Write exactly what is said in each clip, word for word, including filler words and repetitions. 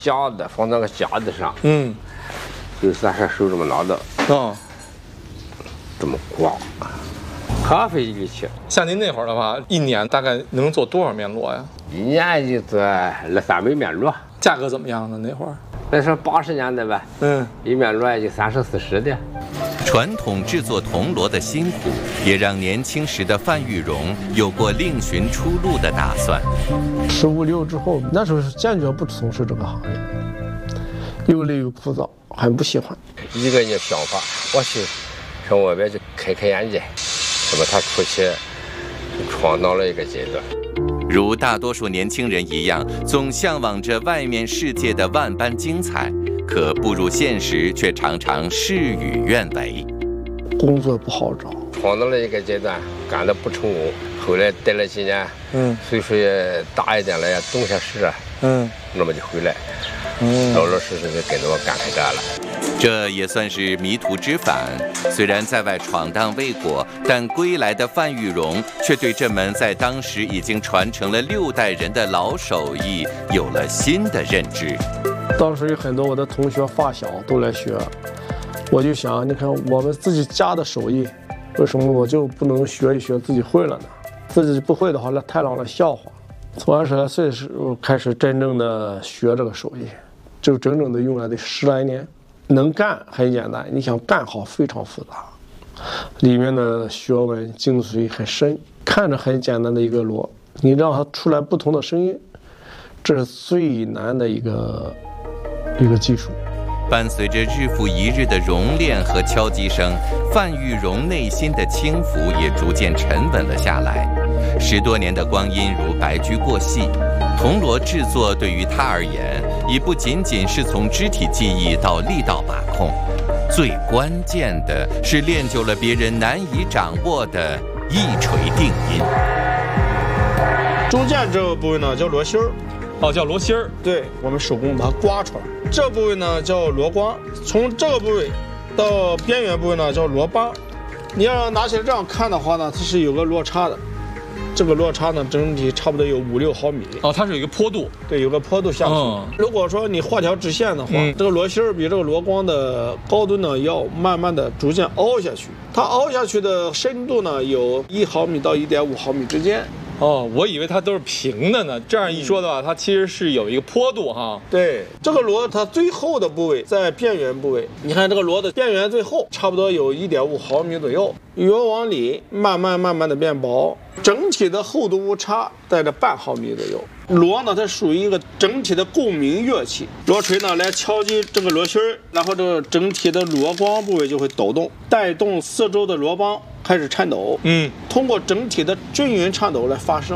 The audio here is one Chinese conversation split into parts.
夹子放那个夹子上， 嗯， 就咱是手这么拿的， 哦， 这么刮，咖啡机去。 像您那会儿的话，一年大概能做多少面螺呀？ 一年就做二三百面螺。 价格怎么样呢？那会儿？ 那是八十年代呗， 嗯， 一面螺也就三十四十的。 传统制作铜锣的辛苦，也让年轻时的范玉荣有过另寻出路的打算。 十五六之后，那时候是坚决不从事这个行业，又累又枯燥，很不喜欢。 一个人想法，我去上外边去开开眼界，那么他出去闯荡了一个阶段。 如大多数年轻人一样，总向往着外面世界的万般精彩，可步入现实却常常事与愿违。 工作不好找， 闯荡了一个阶段，干得不成功，后来待了几年， 嗯， 岁数也大一点了，也懂些事啊， 嗯， 那么就回来， 嗯， 老老实实的跟着我干开干了。 这也算是迷途知返。虽然在外闯荡未果，但归来的范玉荣却对这门在当时已经传承了六代人的老手艺有了新的认知。 当时有很多我的同学发小都来学，我就想，你看我们自己家的手艺，为什么我就不能学一学自己会了呢？自己不会的话，那太让人笑话。从二十来岁时候开始真正的学这个手艺，就整整的用了得十来年。能干很简单，你想干好非常复杂，里面的学问精髓很深。看着很简单的一个锣，你让它出来不同的声音，这是最难的一个一个技术。 伴随着日复一日的熔炼和敲击声，范玉荣内心的轻浮也逐渐沉稳了下来。十多年的光阴如白驹过隙，铜锣制作对于他而言，已不仅仅是从肢体技艺到力道把控，最关键的是练就了别人难以掌握的一锤定音。 中间这个部位呢叫螺心儿， 哦，叫螺心儿。 对，我们手工把它刮出来。这部位呢叫螺光，从这个部位到边缘部位呢叫螺帮。你要拿起来这样看的话呢，它是有个落差的。这个落差呢，整体差不多有五六毫米。 哦，它是有一个坡度， 对，有个坡度下去。 嗯、 如果说你画条直线的话，嗯、这个螺心儿比这个螺光的高度呢，要慢慢的逐渐凹下去。它凹下去的深度呢，有一毫米到一点五毫米之间。 哦，我以为它都是平的呢。这样一说的话，它其实是有一个坡度哈。 对，这个螺它最厚的部位在边缘部位，你看这个螺的边缘最厚，差不多有一点五毫米左右，越往里慢慢慢慢的变薄，整体的厚度误差在这半毫米左右。锣呢，它属于一个整体的共鸣乐器，螺锤呢来敲击这个螺心儿，然后这个整体的螺光部位就会抖动，带动四周的螺帮开始颤抖， 嗯， 通过整体的均匀颤抖来发声，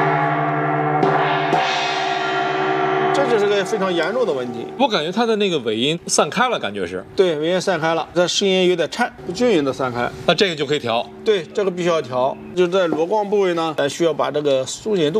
这就是个非常严重的问题。 我感觉它的那个尾音散开了，感觉是对，尾音散开了，这声音有点颤，不均匀的散开。 那这个就可以调， 对，这个必须要调，就在螺光部位呢，需要把这个松紧度